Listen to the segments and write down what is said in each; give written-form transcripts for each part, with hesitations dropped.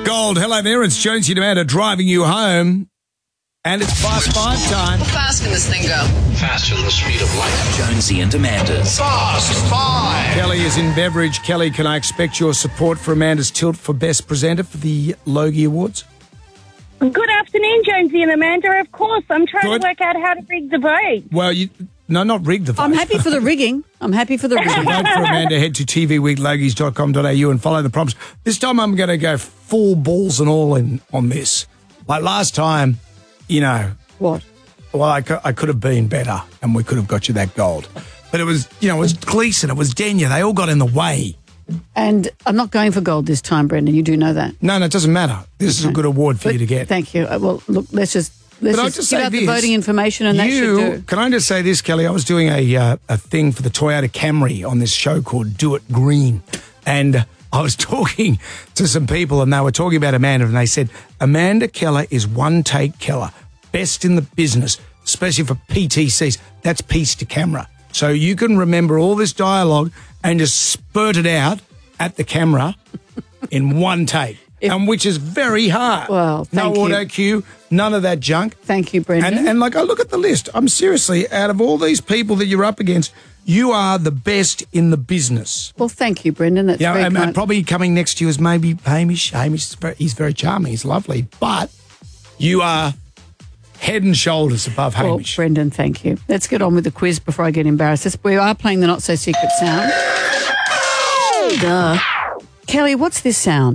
Gold, hello there. It's Jonesy and Amanda driving you home. And it's Fast Five time. How fast can this thing go? Faster than the speed of light. Jonesy and Amanda's Fast Five. Kelly is in Beveridge. Kelly, can I expect your support for Amanda's tilt for Best Presenter for the Logie Awards? Good afternoon, Jonesy and Amanda. Of course, I'm trying to work out how to rig the vote. Well, no, not rig the vote. I'm happy for the rigging. To vote for Amanda, head to tvweeklogies.com.au and follow the prompts. This time I'm going to go full balls and all in on this. Like last time, you know. What? Well, I could have been better and we could have got you that gold. But it was, it was Gleeson, it was Denya. They all got in the way. And I'm not going for gold this time, Brendan. You do know that. No, it doesn't matter. This is a good award for you to get. Thank you. Well, look, let's just give out the voting information and that should do. Can I just say this, Kelly? I was doing a thing for the Toyota Camry on this show called Do It Green. And I was talking to some people and they were talking about Amanda and they said, Amanda Keller is one take Keller. Best in the business, especially for PTCs. That's piece to camera. So you can remember all this dialogue and just spurt it out at the camera in one take, and which is very hard. Well, thank you. No auto cue, none of that junk. Thank you, Brendan. And like, I look at the list. I'm seriously, out of all these people that you're up against, you are the best in the business. Well, thank you, Brendan. That's very kind. And probably coming next to you is maybe Hamish. Hamish, he's very charming. He's lovely. But you are head and shoulders above Hamish. Well, Brendan, thank you. Let's get on with the quiz before I get embarrassed. We are playing the not-so-secret sound. Duh. Kelly, what's this sound?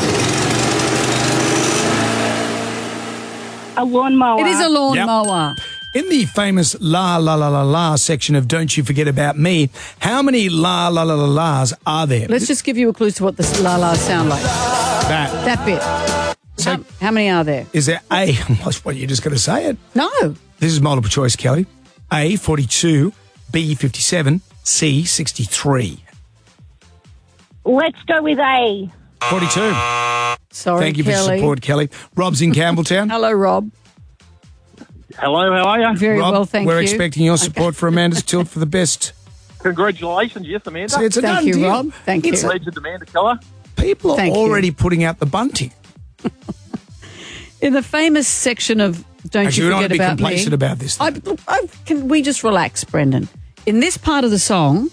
A lawnmower. It is a lawnmower. In the famous La La La La La section of Don't You Forget About Me, how many La La La La La's are there? Let's just give you a clue to what the la-la sound like. That bit. So how many are there? Is there A? What, you're just going to say it? No. This is multiple choice, Kelly. A, 42, B, 57, C, 63. Let's go with A. 42. Sorry, Thank you Kelly. for your support, Kelly. Rob's in Campbelltown. Hello, Rob. Hello, how are you? Very Rob, well, thank you. we're expecting your support for Amanda's tilt for the best. Congratulations, yes, Amanda. See, it's a done Thank you, deal. Rob. Thank you. Legend Amanda Keller. People are Thank you. already putting out the bunting. In the famous section of Don't Actually, You we don't Forget want to be About Me. complacent about this. Can we just relax, Brendan? In this part of the song,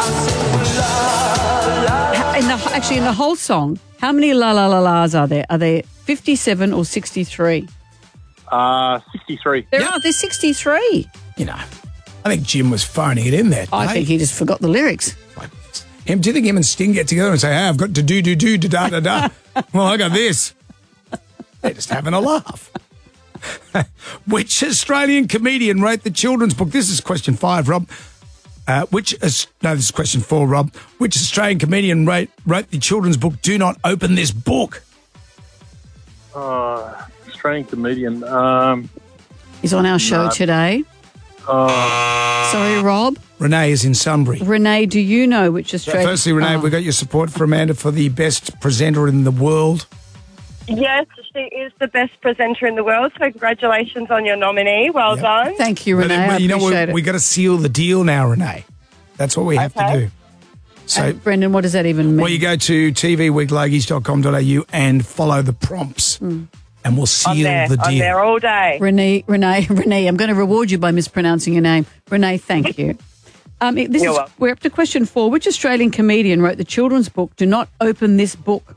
in the whole song, how many la la la la's are there? Are there 57 or 63? 63. There's 63. You know, I think Jim was phoning it in there. I think he just forgot the lyrics. Do you think him and Sting get together and say, hey, I've got to do, da, da, da. Well, I got this. They're just having a laugh. Which Australian comedian wrote the children's book? This is question 5, Rob. This is question 4, Rob. Which Australian comedian wrote the children's book, Do Not Open This Book? Australian comedian. He's on our show today. Sorry, Rob. Renee is in Sunbury. Renee, do you know which Australian... Firstly, Renee, we got your support for Amanda for the best presenter in the world. Yes, she is the best presenter in the world, so congratulations on your nominee. Well done. Thank you, Renee. I appreciate it. We got to seal the deal now, Renee. That's what we have to do. So, Brendan, what does that even mean? Well, you go to tvweeklogies.com.au and follow the prompts, and we'll seal the deal. I'm there all day. Renee, I'm going to reward you by mispronouncing your name. Renee, thank you. We're up to question 4. Which Australian comedian wrote the children's book, Do Not Open This Book?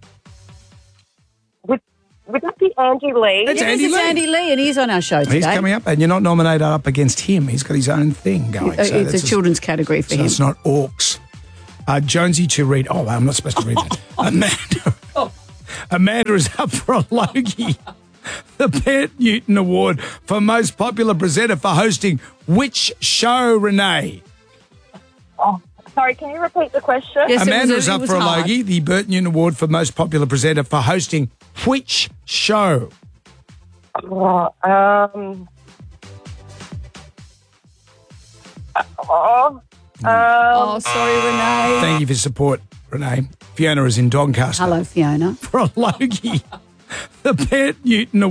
Would that be Andy Lee? It's Andy Lee, and he's on our show today. He's coming up, and you're not nominated up against him. He's got his own thing going. So it's a children's category for him. It's not Orcs. Jonesy to read. Oh, I'm not supposed to read that. Amanda is up for a Logie. The Bert Newton Award for Most Popular Presenter for hosting which show, Renee? Oh, sorry, can you repeat the question? Yes, Amanda is up for a Logie, the Bert Newton Award for Most Popular Presenter for hosting which show? Sorry, Renee. Thank you for your support, Renee. Fiona is in Doncaster. Hello, Fiona. For a Logie. The Bert Newton Award.